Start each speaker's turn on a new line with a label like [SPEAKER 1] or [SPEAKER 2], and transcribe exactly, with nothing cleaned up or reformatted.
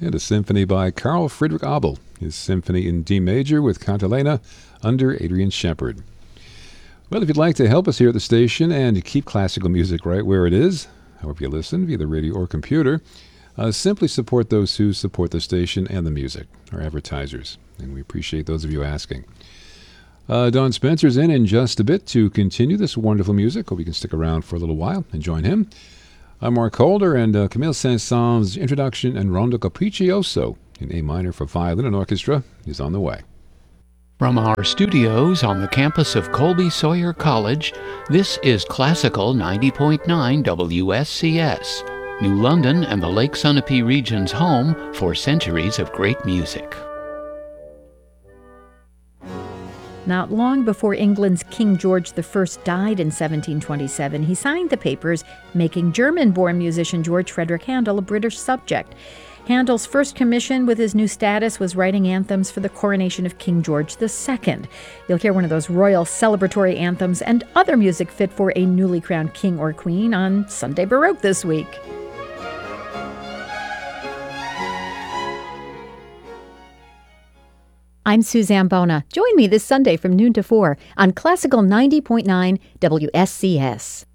[SPEAKER 1] and a symphony by Carl Friedrich Abel, his Symphony in D major with Cantilena under Adrian Shepard. Well, if you'd like to help us here at the station and keep classical music right where it is, however you listen, via the radio or computer, uh, simply support those who support the station and the music, our advertisers. And we appreciate those of you asking. Uh, Don Spencer's in in just a bit to continue this wonderful music. Hope you can stick around for a little while and join him. I'm Mark Holder, and uh, Camille Saint-Saëns' introduction and Rondo Capriccioso in A minor for violin and orchestra is on the way.
[SPEAKER 2] From our studios on the campus of Colby Sawyer College, this is Classical ninety point nine W S C S, New London and the Lake Sunapee region's home for centuries of great music.
[SPEAKER 3] Not long before England's King George the First died in seventeen twenty-seven, he signed the papers making German-born musician George Frederick Handel a British subject. Handel's first commission with his new status was writing anthems for the coronation of King George the Second. You'll hear one of those royal celebratory anthems and other music fit for a newly crowned king or queen on Sunday Baroque this week. I'm Suzanne Bona. Join me this Sunday from noon to four on Classical ninety point nine W S C S.